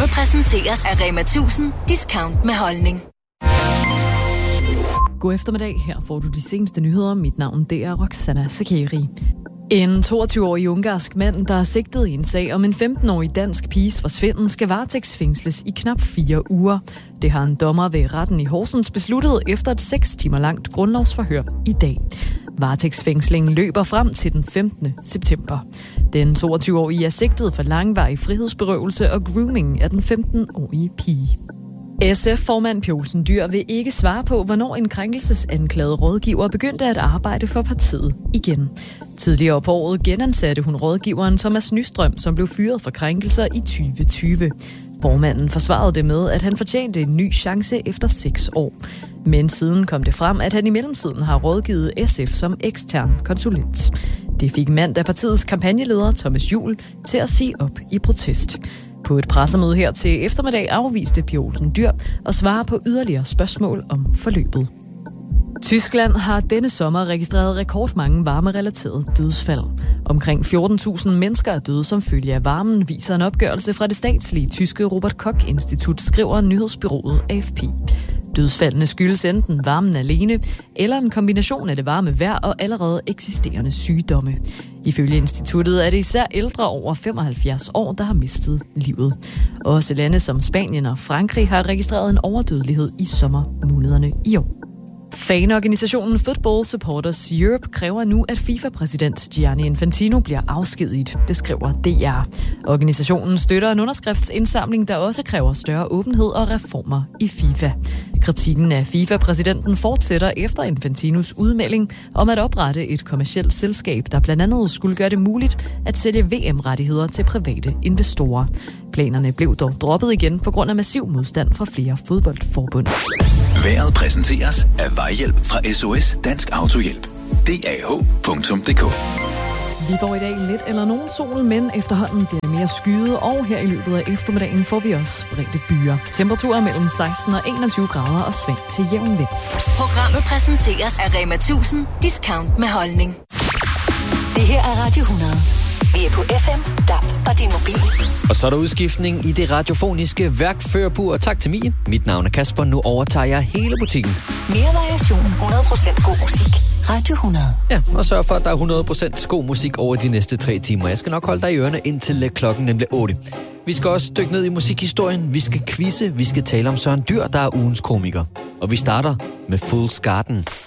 Programmet præsenteres af Rema 1000 Discount med holdning. God eftermiddag. Her får du de seneste nyheder. Mit navn det er Roxana Sakeri. En 22-årig ungarsk mand, der er sigtet i en sag om en 15-årig dansk piges forsvinden, skal varetægtsfængsles i knap 4 uger. Det har en dommer ved retten i Horsens besluttet efter et 6 timer langt grundlovsforhør i dag. Varetægtsfængslingen løber frem til den 15. september. Den 22-årige er sigtet for langvarig frihedsberøvelse og grooming af den 15-årige pige. SF-formand Pia Olsen Dyhr vil ikke svare på, hvornår en krænkelsesanklaget rådgiver begyndte at arbejde for partiet igen. Tidligere på året genansatte hun rådgiveren Thomas Nystrøm, som blev fyret for krænkelser i 2020. Formanden forsvarede det med, at han fortjente en ny chance efter 6 år. Men siden kom det frem, at han i mellemtiden har rådgivet SF som ekstern konsulent. Det fik mandag partiets kampagneleder Thomas Juhl til at sige op i protest. På et pressemøde her til eftermiddag afviste Pia Olsen Dyhr at svare på yderligere spørgsmål om forløbet. Tyskland har denne sommer registreret rekordmange varmerelaterede dødsfald. Omkring 14.000 mennesker er døde som følge af varmen, viser en opgørelse fra det statslige tyske Robert Koch-institut, skriver nyhedsbureauet AFP. Dødsfaldene skyldes enten varmen alene, eller en kombination af det varme vejr og allerede eksisterende sygdomme. Ifølge instituttet er det især ældre over 75 år, der har mistet livet. Også lande som Spanien og Frankrig har registreret en overdødelighed i sommermånederne i år. Fanorganisationen Football Supporters Europe kræver nu, at FIFA-præsident Gianni Infantino bliver afskediget. Det skriver DR. Organisationen støtter en underskriftsindsamling, der også kræver større åbenhed og reformer i FIFA. Kritikken af FIFA-præsidenten fortsætter efter Infantinos udmelding om at oprette et kommercielt selskab, der blandt andet skulle gøre det muligt at sælge VM-rettigheder til private investorer. Planerne blev dog droppet igen på grund af massiv modstand fra flere fodboldforbund. Vejret præsenteres af Vejhjælp fra SOS Dansk Autohjælp. DAH.dk. Vi får i dag lidt eller nogen sol, men efterhånden bliver det mere skyet, og her i løbet af eftermiddagen får vi også spredte byer. Temperaturer mellem 16 og 21 grader og svagt til jævn vind. Programmet præsenteres af Rema 1000 Discount med holdning. Det her er Radio 100. Vi er på FM, DAB og din mobil. Og så er der udskiftning i det radiofoniske værkførerbur. Tak til Mie. Mit navn er Kasper. Nu overtager jeg hele butikken. Mere variation, 100% god musik. Radio 100. Ja, og sørg for, at der er 100% god musik over de næste 3 timer. Jeg skal nok holde dig i ørerne indtil klokken nemlig 8. Vi skal også dykke ned i musikhistorien. Vi skal quizze. Vi skal tale om Søren Dyhr, der er ugens komiker. Og vi starter med Fool's Garden.